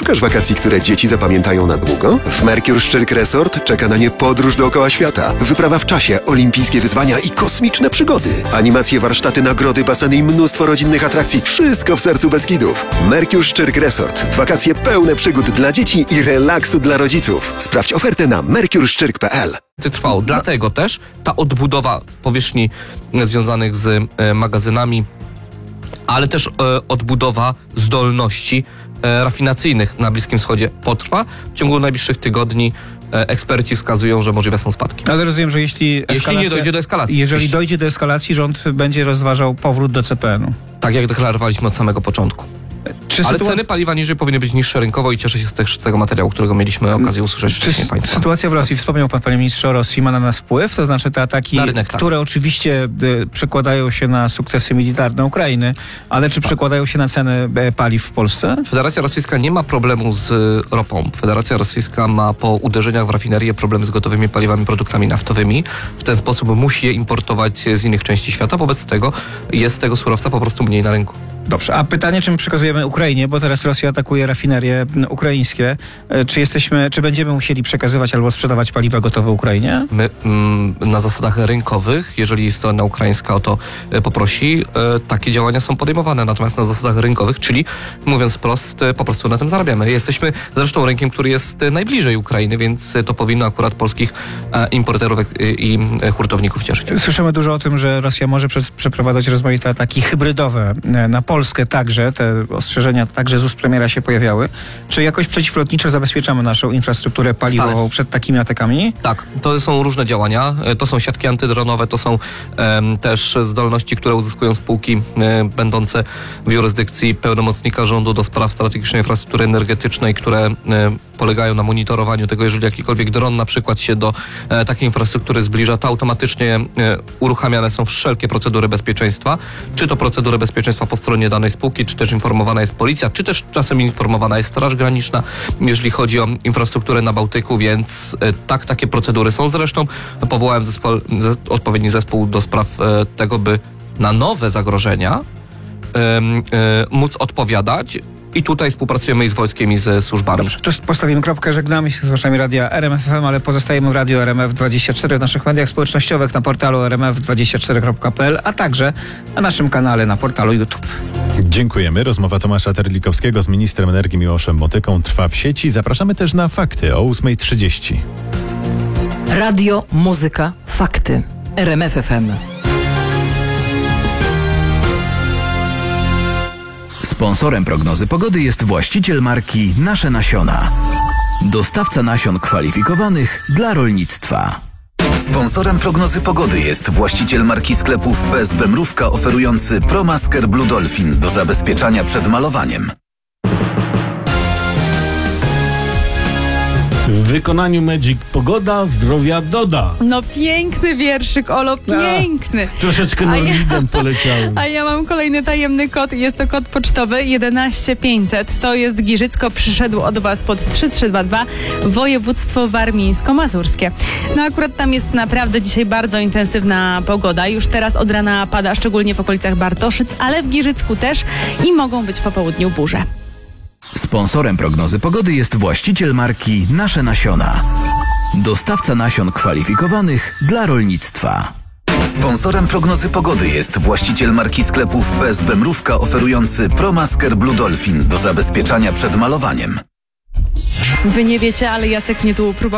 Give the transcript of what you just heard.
Szukasz wakacji, które dzieci zapamiętają na długo? W Mercure Szczyrk Resort czeka na nie podróż dookoła świata. Wyprawa w czasie, olimpijskie wyzwania i kosmiczne przygody. Animacje, warsztaty, nagrody, baseny i mnóstwo rodzinnych atrakcji. Wszystko w sercu Beskidów. Mercure Szczyrk Resort. Wakacje pełne przygód dla dzieci i relaksu dla rodziców. Sprawdź ofertę na mercureszczyrk.pl. Trwał. Dlatego też ta odbudowa powierzchni związanych z magazynami, ale też odbudowa zdolności rafinacyjnych na Bliskim Wschodzie potrwa. W ciągu najbliższych tygodni eksperci wskazują, że możliwe są spadki. Ale rozumiem, że jeśli nie dojdzie do eskalacji. Jeżeli dojdzie do eskalacji, rząd będzie rozważał powrót do CPN-u. Tak jak deklarowaliśmy od samego początku. Ale ceny paliwa niżej powinny być niższe rynkowo i cieszę się z tego materiału, którego mieliśmy okazję usłyszeć wcześniej państwa. Sytuacja w Rosji, wspomniał pan, panie ministrze, o Rosji, ma na nas wpływ? To znaczy te ataki, rynek, które oczywiście przekładają się na sukcesy militarne Ukrainy, ale czy przekładają się na ceny paliw w Polsce? Federacja Rosyjska nie ma problemu z ropą. Federacja Rosyjska ma po uderzeniach w rafinerię problemy z gotowymi paliwami, produktami naftowymi. W ten sposób musi je importować z innych części świata. Wobec tego jest tego surowca po prostu mniej na rynku. Dobrze, a pytanie, czy my przekazujemy Ukrainie, bo teraz Rosja atakuje rafinerie ukraińskie. Czy będziemy musieli przekazywać albo sprzedawać paliwa gotowe Ukrainie? My na zasadach rynkowych, jeżeli strona ukraińska o to poprosi, takie działania są podejmowane. Natomiast na zasadach rynkowych, czyli mówiąc wprost, po prostu na tym zarabiamy. Jesteśmy zresztą rynkiem, który jest najbliżej Ukrainy, więc to powinno akurat polskich importerów i hurtowników cieszyć. Słyszymy dużo o tym, że Rosja może przeprowadzać rozmaite ataki hybrydowe na Polskę także. Te ostrzeżenia także z ust premiera się pojawiały. Czy jakoś przeciwlotniczo zabezpieczamy naszą infrastrukturę paliwową przed takimi atakami? Tak, to są różne działania. To są siatki antydronowe, to są też zdolności, które uzyskują spółki będące w jurysdykcji pełnomocnika rządu do spraw strategicznej infrastruktury energetycznej, które polegają na monitorowaniu tego, jeżeli jakikolwiek dron na przykład się do takiej infrastruktury zbliża, to automatycznie uruchamiane są wszelkie procedury bezpieczeństwa. Czy to procedury bezpieczeństwa po stronie danej spółki, czy też informowana jest policja, czy też czasem informowana jest Straż Graniczna, jeżeli chodzi o infrastrukturę na Bałtyku, więc tak, takie procedury są. Zresztą powołałem odpowiedni zespół do spraw tego, by na nowe zagrożenia móc odpowiadać. I tutaj współpracujemy i z wojskiem, i ze służbami. Dobrze, tu postawimy kropkę, żegnamy się z słuchaczami radia RMF FM, ale pozostajemy w Radio RMF24 w naszych mediach społecznościowych, na portalu rmf24.pl, a także na naszym kanale na portalu YouTube. Dziękujemy. Rozmowa Tomasza Terlikowskiego z ministrem energii Miłoszem Motyką trwa w sieci. Zapraszamy też na fakty o 8:30. Radio, muzyka, fakty. RMF FM. Sponsorem prognozy pogody jest właściciel marki Nasze Nasiona. Dostawca nasion kwalifikowanych dla rolnictwa. Sponsorem prognozy pogody jest właściciel marki sklepów BSB Mrówka oferujący ProMasker Blue Dolphin do zabezpieczania przed malowaniem. W wykonaniu Magic Pogoda zdrowia doda. No piękny wierszyk, Olo, piękny. Troszeczkę Norwidem poleciałem. A ja mam kolejny tajemny kod, jest to kod pocztowy 11500. To jest Giżycko, przyszedł od was pod 3322, województwo warmińsko-mazurskie. No akurat tam jest naprawdę dzisiaj bardzo intensywna pogoda. Już teraz od rana pada, szczególnie w okolicach Bartoszyc, ale w Giżycku też i mogą być po południu burze. Sponsorem prognozy pogody jest właściciel marki Nasze Nasiona. Dostawca nasion kwalifikowanych dla rolnictwa. Sponsorem prognozy pogody jest właściciel marki sklepów BSB Mrówka oferujący ProMasker Blue Dolphin do zabezpieczania przed malowaniem. Wy nie wiecie, ale Jacek mnie tu próbował